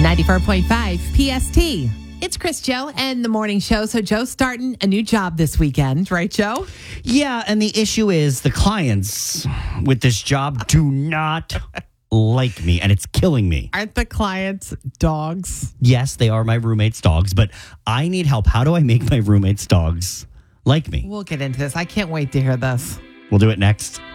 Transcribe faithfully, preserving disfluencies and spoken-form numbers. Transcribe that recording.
ninety-four point five P S T. It's Chris, Joe, and the morning show. So Joe's starting a new job this weekend, right, Joe? Yeah, and the issue is the clients with this job do not like me, and it's killing me. Aren't the clients dogs? Yes, they are my roommate's dogs, but I need help. How do I make my roommate's dogs like me? We'll get into this. I can't wait to hear this. We'll do it next.